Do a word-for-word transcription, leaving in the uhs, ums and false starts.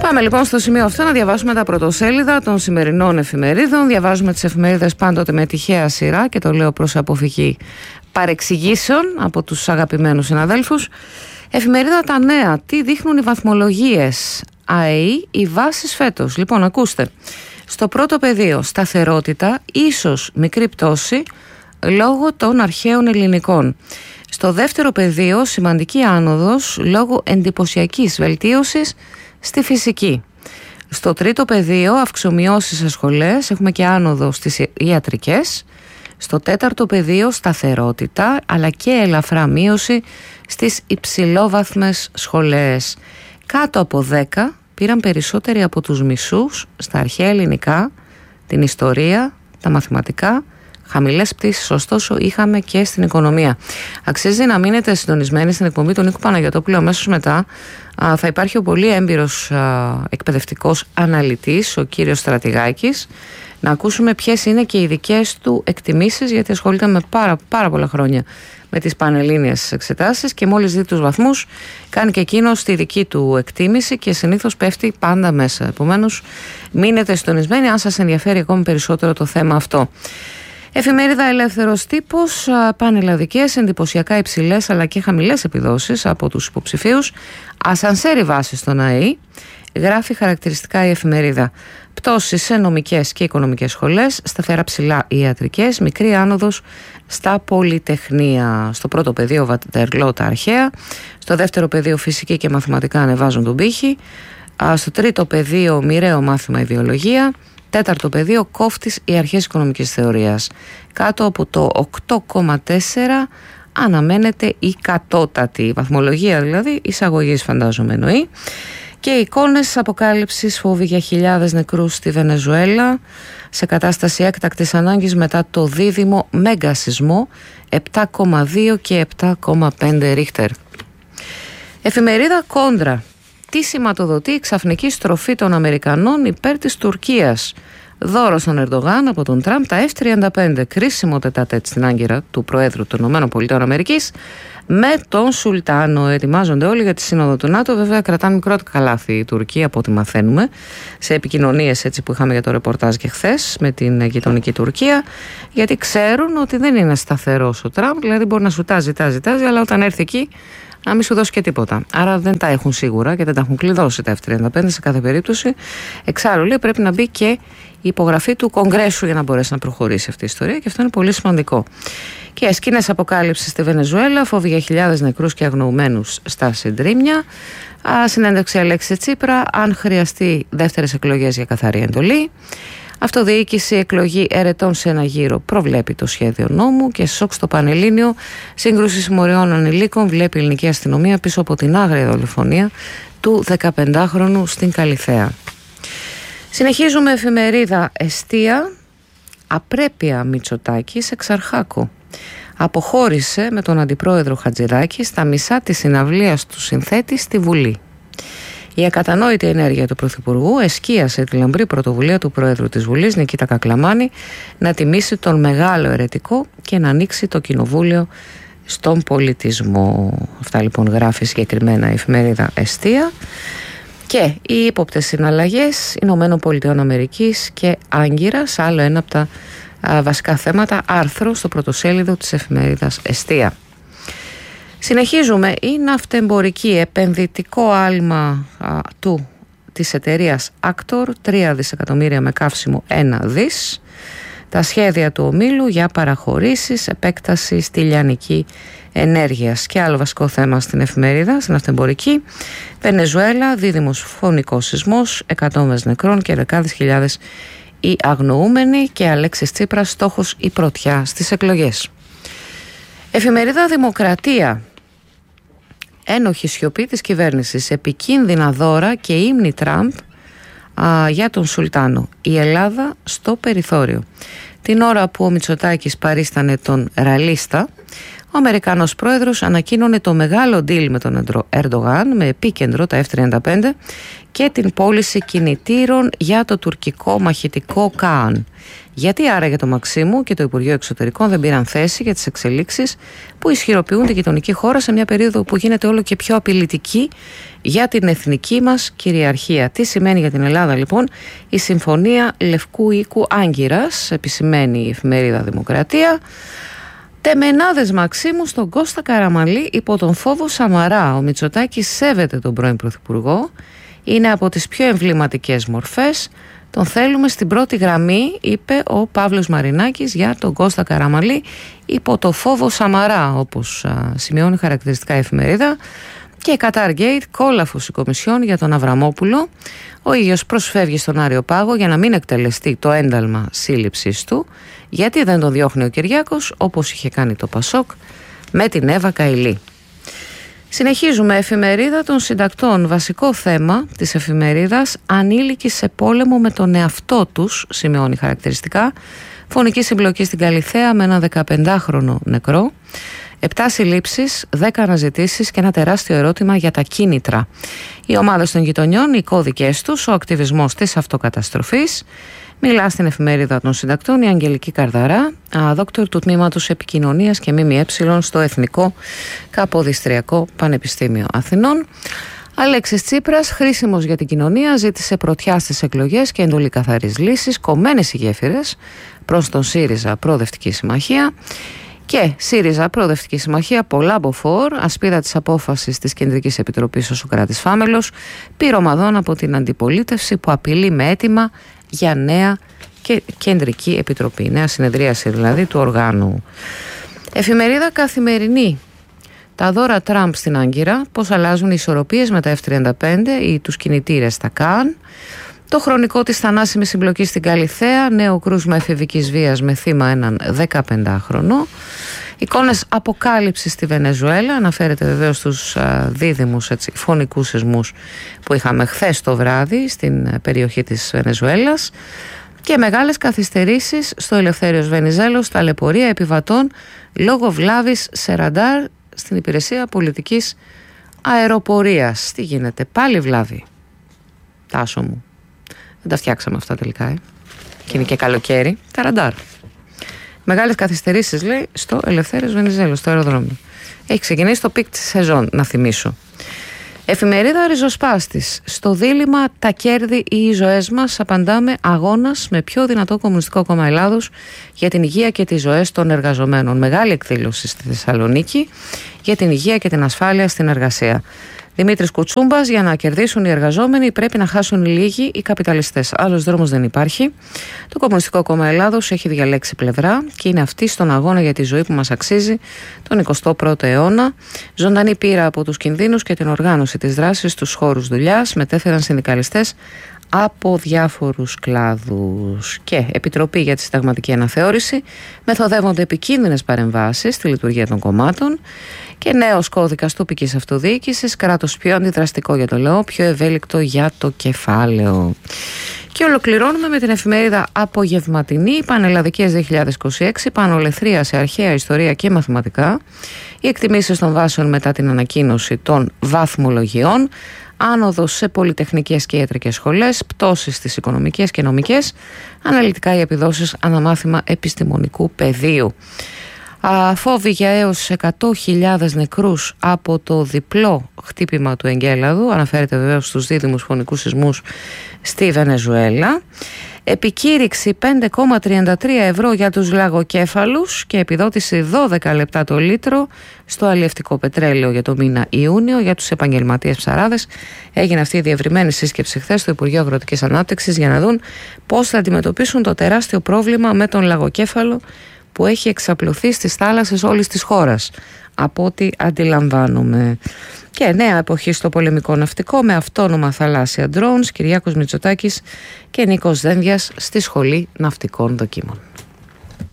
Πάμε λοιπόν στο σημείο αυτό να διαβάσουμε τα πρωτοσέλιδα των σημερινών εφημερίδων. Διαβάζουμε τις εφημερίδες πάντοτε με τυχαία σειρά και το λέω προς αποφυγή παρεξηγήσεων από τους αγαπημένους συναδέλφους. Εφημερίδα Τα Νέα. Τι δείχνουν οι βαθμολογίες ΑΕΗ, οι βάσεις φέτος? Λοιπόν, ακούστε. Στο πρώτο πεδίο, σταθερότητα, ίσως μικρή πτώση λόγω των αρχαίων ελληνικών. Στο δεύτερο πεδίο, σημαντική άνοδος λόγω εντυπωσιακής βελτίωσης στη φυσική. Στο τρίτο πεδίο, αυξομειώσεις σε σχολές, έχουμε και άνοδο στις ιατρικές. Στο τέταρτο πεδίο, σταθερότητα, αλλά και ελαφρά μείωση στις υψηλόβαθμες σχολές. Κάτω από δέκα πήραν περισσότεροι από τους μισούς στα αρχαία ελληνικά, την ιστορία, τα μαθηματικά. Χαμηλές πτήσεις, ωστόσο, είχαμε και στην οικονομία. Αξίζει να μείνετε συντονισμένοι στην εκπομπή του Νίκου Παναγιωτόπουλου. Αμέσως μετά α, θα υπάρχει ο πολύ έμπειρος α, εκπαιδευτικός αναλυτής, ο κύριος Στρατηγάκης, να ακούσουμε ποιες είναι και οι δικές του εκτιμήσεις, γιατί ασχολείται με πάρα, πάρα πολλά χρόνια με τις πανελλήνιες εξετάσεις και μόλις δει τους βαθμούς κάνει και εκείνος τη δική του εκτίμηση και συνήθως πέφτει πάντα μέσα. Επομένως, μείνετε συντονισμένοι αν σας ενδιαφέρει ακόμη περισσότερο το θέμα αυτό. Εφημερίδα Ελεύθερος Τύπος, πανελλαδικές, εντυπωσιακά υψηλές αλλά και χαμηλές επιδόσεις από τους υποψηφίους. Ασανσέρι βάση στον ΑΕΗ, γράφει χαρακτηριστικά η εφημερίδα. Πτώση σε νομικές και οικονομικές σχολές, σταθερά ψηλά ιατρικές, μικρή άνοδος στα πολυτεχνία. Στο πρώτο πεδίο Βατερλό τα αρχαία, στο δεύτερο πεδίο φυσική και μαθηματικά ανεβάζουν τον πύχη, στο τρίτο πεδίο μοιραίο μάθημα ιδεολογία, τέταρτο πεδίο κόφτης οι αρχές οικονομικής θεωρίας. Κάτω από το οκτώ κόμμα τέσσερα αναμένεται η κατώτατη βαθμολογία, δηλαδή εισαγωγής φαντάζομαι εννοεί. Και εικόνες αποκάλυψης, φόβοι για χιλιάδες νεκρούς στη Βενεζουέλα σε κατάσταση έκτακτης ανάγκης μετά το δίδυμο μέγα σεισμό επτά κόμμα δύο και επτά κόμμα πέντε ρίχτερ. Εφημερίδα Κόντρα. Τι σηματοδοτεί η ξαφνική στροφή των Αμερικανών υπέρ της Τουρκίας? Δώρο στον Ερντογάν από τον Τραμπ τα εφ τριάντα πέντε, κρίσιμο τετατέτ στην άγκυρα του Προέδρου των ΗΠΑ με τον Σουλτάνο. Ετοιμάζονται όλοι για τη Σύνοδο του ΝΑΤΟ. Βέβαια, κρατάνε μικρό καλάθι η Τουρκία από ό,τι μαθαίνουμε σε επικοινωνίες έτσι που είχαμε για το ρεπορτάζ και χθες με την γειτονική Τουρκία, γιατί ξέρουν ότι δεν είναι σταθερός ο Τραμπ. Δηλαδή, μπορεί να σου τάζει, τάζει, τάζει, αλλά όταν έρθει εκεί να μην σου δώσει και τίποτα. Άρα δεν τα έχουν σίγουρα και δεν τα έχουν κλειδώσει τα εφ τριάντα πέντε σε κάθε περίπτωση. Εξάλλου, λέει, πρέπει να μπει και η υπογραφή του Κογκρέσου για να μπορέσει να προχωρήσει αυτή η ιστορία και αυτό είναι πολύ σημαντικό. Και σκηνές αποκάλυψης στη Βενεζουέλα, φόβοι για χιλιάδες νεκρούς και αγνοουμένους στα συντρίμμια. Συνέντευξη Αλέξη Τσίπρα, αν χρειαστεί δεύτερες εκλογές για καθαρή εντολή. Αυτοδιοίκηση, εκλογή ερετών σε ένα γύρο προβλέπει το σχέδιο νόμου. Και σοκ στο Πανελλήνιο, σύγκρουση συμμοριών ανηλίκων βλέπει η ελληνική αστυνομία πίσω από την άγρια δολοφονία του δεκαπεντάχρονου στην Καλιθέα. Συνεχίζουμε εφημερίδα Εστία. Απρέπεια Μητσοτάκης εξαρχάκου. Αποχώρησε με τον αντιπρόεδρο Χατζηδάκη στα μισά της συναυλίας του συνθέτη στη Βουλή. Η ακατανόητη ενέργεια του Πρωθυπουργού εσκίασε τη λαμπρή πρωτοβουλία του Πρόεδρου της Βουλής, Νικήτα Κακλαμάνη, να τιμήσει τον μεγάλο ερετικό και να ανοίξει το κοινοβούλιο στον πολιτισμό. Αυτά λοιπόν γράφει συγκεκριμένα η εφημερίδα Εστία. Και οι ύποπτες συναλλαγές Ηνωμένων Πολιτειών Αμερικής και Άγκυρας, άλλο ένα από τα α, βασικά θέματα, άρθρο στο πρωτοσέλιδο της εφημερίδας Εστία. Συνεχίζουμε. Η ναυτεμπορική, επενδυτικό άλμα α, του της εταιρείας Actor, τρία δισεκατομμύρια με καύσιμο ένα δις. Τα σχέδια του ομίλου για παραχωρήσεις, επέκταση στη λιανική ενέργειας. Και άλλο βασικό θέμα στην εφημερίδα, στην ναυτεμπορική, Βενεζουέλα, δίδυμος φωνικός σεισμός, εκατόμβες νεκρών και δεκάδες χιλιάδες οι αγνοούμενοι. Και Αλέξης Τσίπρας, στόχος η πρωτιά στις εκλογές. Εφημερίδα Δημοκρατία. Ένοχη σιωπή της κυβέρνησης, επικίνδυνα δώρα και ύμνη Τραμπ α, για τον Σουλτάνο. Η Ελλάδα στο περιθώριο. Την ώρα που ο Μητσοτάκης παρίστανε τον ραλίστα, ο Αμερικανός πρόεδρος ανακοίνωνε το μεγάλο deal με τον Ερντογάν με επίκεντρο τα εφ τριάντα πέντε και την πώληση κινητήρων για το τουρκικό μαχητικό Kaan. Γιατί άραγε το Μαξίμου και το Υπουργείο Εξωτερικών δεν πήραν θέση για τις εξελίξεις που ισχυροποιούν την γειτονική χώρα σε μια περίοδο που γίνεται όλο και πιο απειλητική για την εθνική μας κυριαρχία? Τι σημαίνει για την Ελλάδα λοιπόν η Συμφωνία Λευκού Οίκου Άγκυρας, επισημαίνει η εφημερίδα Δημοκρατία. Τεμενάδες Μαξίμου στον Κώστα Καραμανλή υπό τον φόβο Σαμαρά. Ο Μητσοτάκης σέβεται τον πρώην Πρωθυπουργό. Είναι από τις πιο εμβληματικές μορφές. Τον θέλουμε στην πρώτη γραμμή, είπε ο Παύλος Μαρινάκης για τον Κώστα Καραμανλή υπό το φόβο Σαμαρά, όπως α, σημειώνει χαρακτηριστικά η εφημερίδα. Και Qatar Gate, κόλαφος η Κομισιόν για τον Αβραμόπουλο. Ο ίδιος προσφεύγει στον Άριο Πάγο για να μην εκτελεστεί το ένταλμα σύλληψης του, γιατί δεν τον διώχνει ο Κυριάκος όπως είχε κάνει το Πασόκ με την Εύα Καηλή. Συνεχίζουμε. Εφημερίδα των συντακτών. Βασικό θέμα της εφημερίδας: ανήλικοι σε πόλεμο με τον εαυτό τους, σημειώνει χαρακτηριστικά. Φωνική συμπλοκή στην Καλιθέα με ένα δεκαπεντάχρονο νεκρό. Επτά συλλήψεις, δέκα αναζητήσεις και ένα τεράστιο ερώτημα για τα κίνητρα. Οι ομάδες των γειτονιών, οι κώδικες τους, ο ακτιβισμός της αυτοκαταστροφής. Μιλά στην εφημερίδα των συντακτών η Αγγελική Καρδαρά, δόκτωρ του Τμήματος Επικοινωνίας και ΜΜΕ στο Εθνικό Καποδιστριακό Πανεπιστήμιο Αθηνών. Αλέξης Τσίπρας, χρήσιμος για την κοινωνία, ζήτησε πρωτιά στις εκλογές και εντολή καθαρής λύσης, κομμένες οι γέφυρες προς τον ΣΥΡΙΖΑ Προοδευτική Συμμαχία. Και ΣΥΡΙΖΑ Προοδευτική Συμμαχία, πολλά μποφόρ, ασπίδα της απόφασης της Κεντρικής Επιτροπής ο Σωκράτης Φάμελος, πυρομαδών από την αντιπολίτευση που απειλεί με αίτημα για νέα και Κεντρική Επιτροπή, νέα συνεδρίαση δηλαδή του οργάνου. Εφημερίδα Καθημερινή. Τα δώρα Τραμπ στην Άγκυρα, πώς αλλάζουν οι ισορροπίες με τα εφ τριάντα πέντε ή τους κινητήρες στα Kaan. Το χρονικό της θανάσιμης συμπλοκής στην Καλιθέα, νέο κρούσμα εφηβικής βίας με θύμα έναν δεκαπεντάχρονο. Εικόνες αποκάλυψης στη Βενεζουέλα, αναφέρεται βεβαίως στους α, δίδυμους έτσι, φωνικούς σεισμούς που είχαμε χθες το βράδυ στην περιοχή της Βενεζουέλας. Και μεγάλες καθυστερήσεις στο Ελευθέριος Βενιζέλος, ταλαιπωρία επιβατών λόγω βλάβης σε ραντάρ στην υπηρεσία πολιτικής αεροπορίας. Τι γίνεται, πάλι βλάβη? Τάσο μου. Δεν τα φτιάξαμε αυτά τελικά, ε. Και είναι και καλοκαίρι. Τα ραντάρ. Μεγάλες καθυστερήσεις, λέει, στο Ελευθέριος Βενιζέλος, στο αεροδρόμιο. Έχει ξεκινήσει το πικ της σεζόν, να θυμίσω. Εφημερίδα Ριζοσπάστης. Στο δίλημμα τα κέρδη ή οι ζωές μας, απαντάμε αγώνας με πιο δυνατό κομμουνιστικό κόμμα Ελλάδος για την υγεία και τις ζωές των εργαζομένων. Μεγάλη εκδήλωση στη Θεσσαλονίκη για την υγεία και την ασφάλεια στην εργασία. Δημήτρης Κουτσούμπας, για να κερδίσουν οι εργαζόμενοι πρέπει να χάσουν οι λίγοι οι καπιταλιστές. Άλλος δρόμος δεν υπάρχει. Το Κομμουνιστικό Κόμμα Ελλάδος έχει διαλέξει πλευρά και είναι αυτή στον αγώνα για τη ζωή που μας αξίζει τον εικοστό πρώτο αιώνα. Ζωντανή πείρα από τους κινδύνους και την οργάνωση της δράσης στους χώρους δουλειάς μετέφεραν συνδικαλιστές από διάφορους κλάδους. Και Επιτροπή για τη Συνταγματική Αναθεώρηση, μεθοδεύονται επικίνδυνες παρεμβάσεις στη λειτουργία των κομμάτων. Και νέος κώδικας τοπικής αυτοδιοίκησης, κράτος πιο αντιδραστικό για το λαό, πιο ευέλικτο για το κεφάλαιο. Και ολοκληρώνουμε με την εφημερίδα Απογευματινή, Πανελλαδικές δύο χιλιάδες είκοσι έξι, Πανολεθρία σε αρχαία ιστορία και μαθηματικά, οι εκτιμήσεις των βάσεων μετά την ανακοίνωση των βαθμολογιών, άνοδος σε πολυτεχνικές και ιατρικές σχολές, πτώσεις στις οικονομικές και νομικές, αναλυτικά οι επιδόσεις αναμάθημα επιστημονικού πεδίου. Φόβοι για έως εκατό χιλιάδες νεκρούς από το διπλό χτύπημα του εγκέλαδου, αναφέρεται βεβαίως στους δίδυμους φωνικούς σεισμούς στη Βενεζουέλα. Επικήρυξη πέντε κόμμα τριάντα τρία ευρώ για τους λαγοκέφαλους και επιδότηση δώδεκα λεπτά το λίτρο στο αλλιευτικό πετρέλαιο για το μήνα Ιούνιο για τους επαγγελματίες ψαράδες. Έγινε αυτή η διευρυμένη σύσκεψη χθες στο Υπουργείο Αγροτικής Ανάπτυξης για να δουν πώς θα αντιμετωπίσουν το τεράστιο πρόβλημα με τον λαγοκέφαλο που έχει εξαπλωθεί στις θάλασσες όλης της χώρας, από ό,τι αντιλαμβάνομαι. Και νέα εποχή στο πολεμικό ναυτικό με αυτόνομα θαλάσσια drones, Κυριάκος Μητσοτάκης και Νίκος Δένδιας στη Σχολή Ναυτικών Δοκίμων.